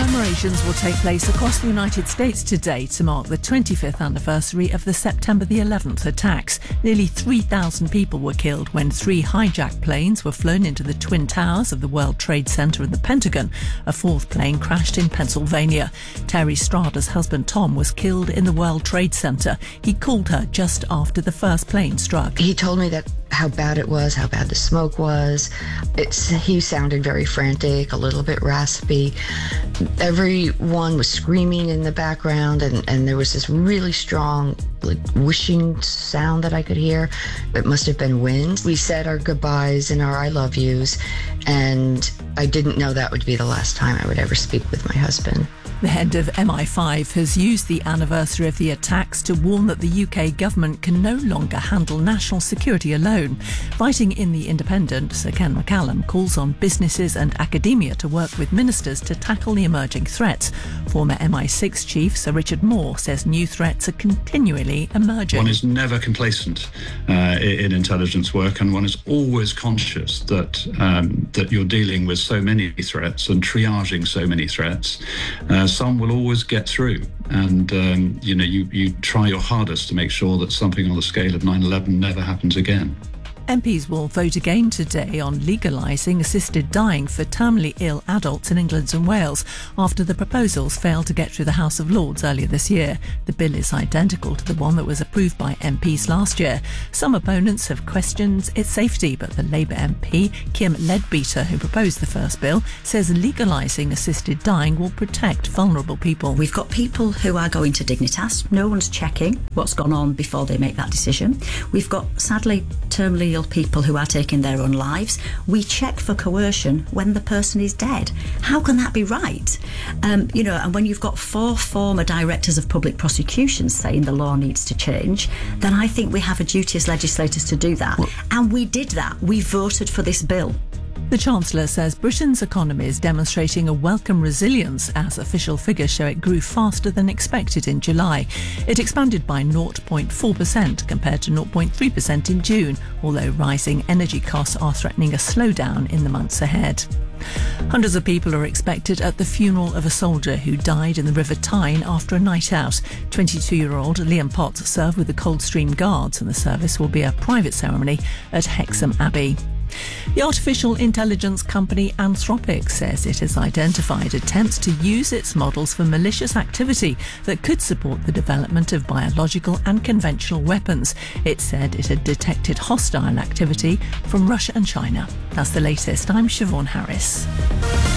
Commemorations will take place across the United States today to mark the 25th anniversary of the September the 11th attacks. Nearly 3,000 people were killed when 3 hijacked planes were flown into the Twin Towers of the World Trade Center and the Pentagon. A 4th plane crashed in Pennsylvania. Terry Strada's husband Tom was killed in the World Trade Center. He called her just after the first plane struck. He told me that how bad it was, how bad the smoke was. He sounded very frantic, a little bit raspy. Everyone was screaming in the background, and there was this really strong, whooshing sound that I could hear. It must have been wind. We said our goodbyes and our I love yous, and I didn't know that would be the last time I would ever speak with my husband. The head of MI5 has used the anniversary of the attacks to warn that the UK government can no longer handle national security alone. Writing in The Independent, Sir Ken McCallum calls on businesses and academia to work with ministers to tackle the emerging threats. Former MI6 chief Sir Richard Moore says new threats are continually emerging. One is never complacent in intelligence work, and one is always conscious that you're dealing with so many threats and triaging so many threats. Some will always get through, and you try your hardest to make sure that something on the scale of 9/11 never happens again. MPs will vote again today on legalising assisted dying for terminally ill adults in England and Wales after the proposals failed to get through the House of Lords earlier this year. The bill is identical to the one that was approved by MPs last year. Some opponents have questioned its safety, but the Labour MP, Kim Leadbeater, who proposed the first bill, says legalising assisted dying will protect vulnerable people. We've got people who are going to Dignitas. No one's checking what's gone on before they make that decision. We've got, sadly, terminally ill people who are taking their own lives. We check for coercion when the person is dead. How can that be right? And when you've got 4 former directors of public prosecutions saying the law needs to change, then I think we have a duty as legislators to do that. And we did that. We voted for this bill. The Chancellor says Britain's economy is demonstrating a welcome resilience as official figures show it grew faster than expected in July. It expanded by 0.4% compared to 0.3% in June, although rising energy costs are threatening a slowdown in the months ahead. Hundreds of people are expected at the funeral of a soldier who died in the River Tyne after a night out. 22-year-old Liam Potts served with the Coldstream Guards, and the service will be a private ceremony at Hexham Abbey. The artificial intelligence company Anthropic says it has identified attempts to use its models for malicious activity that could support the development of biological and conventional weapons. It said it had detected hostile activity from Russia and China. That's the latest. I'm Siobhan Harris.